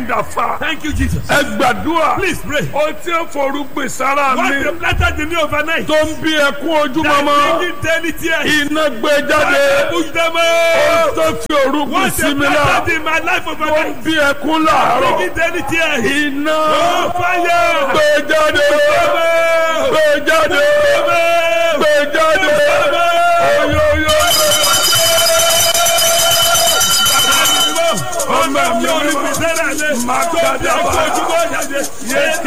dàfà. Thank you, Jesus. ẹ gbàdúrà. Please pray. ó ti ń forúgbìn sára What mi. the planted in me overnight. tó ń bí ẹkún ojúmọmọ. That bringing daily tears. iná gbé jáde. Push them ó out. tó fi orúgbìn What sí the mi náà. planted in my life ó ń overnight. bí ẹkún láàárọ̀. Bringing daily tears. iná Oh, fire. gbé jáde. gbé jáde. gbé jáde. oyoyo. ọmọ mi ò ní fi sẹ́rẹ̀ lé. máa gbàdá bá.